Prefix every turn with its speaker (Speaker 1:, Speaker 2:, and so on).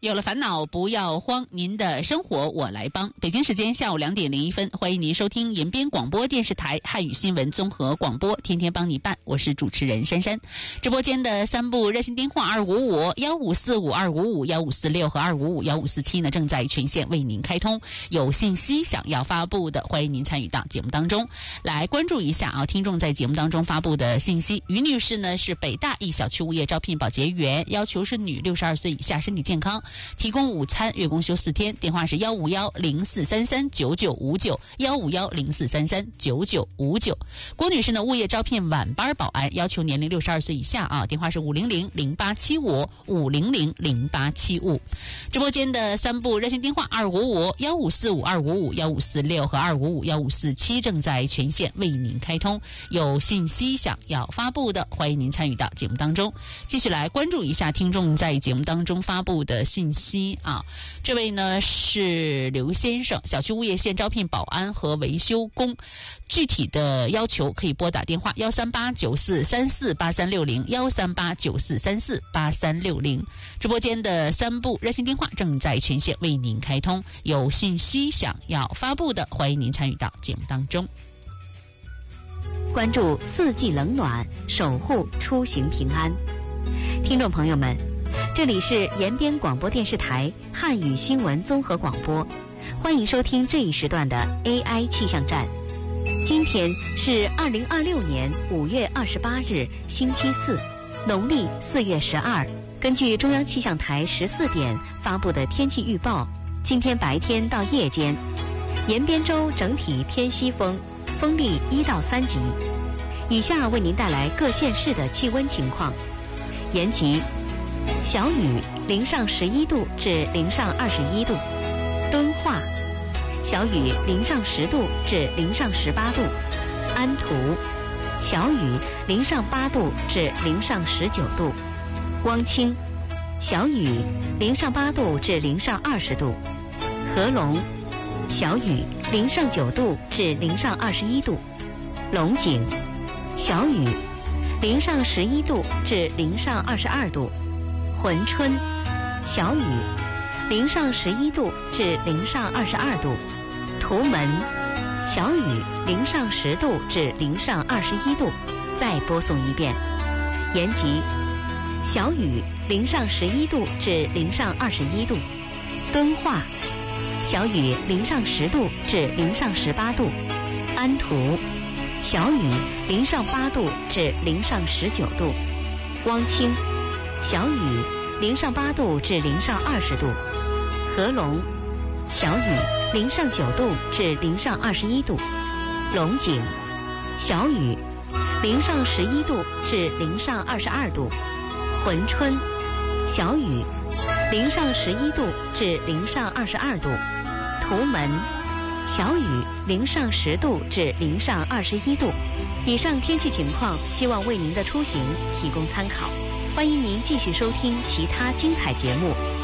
Speaker 1: 有了烦恼不要慌，您的生活我来帮。北京时间下午2点01分，欢迎您收听延边广播电视台汉语新闻综合广播，天天帮你办，我是主持人珊珊。直播间的3部热线电话2555-1545-2556和2551-1547呢，正在全线为您开通。有信息想要发布的，欢迎您参与到节目当中来关注一下啊。听众在节目当中发布的信息，于女士呢是北大一小区物业招聘保洁员，要求是女，62岁以下，身体健康。提供午餐，月工休4天，电话是151-0433-9959，151-0433-9959。郭女士呢，物业招聘晚班保安，要求年龄62岁以下啊，电话是500-0875，500-0875。直播间的3部热线电话255-1545-2546和255-1547正在全线为您开通。有信息想要发布的，欢迎您参与到节目当中。继续来关注一下听众在节目当中发布的信息啊，这位呢是刘先生，小区物业现招聘保安和维修工，具体的要求可以拨打电话13894348360，13894348360。直播间的3部热线电话正在全线为您开通，有信息想要发布的，欢迎您参与到节目当中。
Speaker 2: 关注四季冷暖，守护出行平安。听众朋友们，这里是延边广播电视台汉语新闻综合广播，欢迎收听这一时段的 AI 气象站。今天是2026年5月28日，星期四，农历4月12。根据中央气象台14点发布的天气预报，今天白天到夜间，延边州整体偏西风，风力1到3级。以下为您带来各县市的气温情况。延吉小雨0上11度至0上21度，敦化小雨0上10度至0上18度，安图小雨0上8度至0上19度，汪清小雨0上8度至0上20度，合龙小雨0上9度至0上21度，龙井小雨0上11度至0上22度，珲春小雨0上11度至0上22度，图门小雨0上10度至0上21度。再播送一遍。延吉小雨0上11度至0上21度，敦化小雨0上10度至0上18度，安图小雨0上8度至0上19度，汪清小雨0上8度至0上20度，合龙小雨0上9度至0上21度，龙井小雨0上11度至0上22度，珲春小雨0上11度至0上22度，图门小雨0上10度至0上21度。以上天气情况，希望为您的出行提供参考。欢迎您继续收听其他精彩节目，